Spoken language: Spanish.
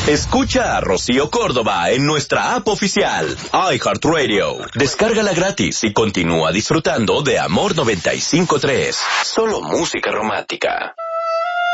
Escucha a Rocío Córdoba en nuestra app oficial, iHeartRadio. Descárgala gratis y continúa disfrutando de Amor 95.3. Solo música romántica.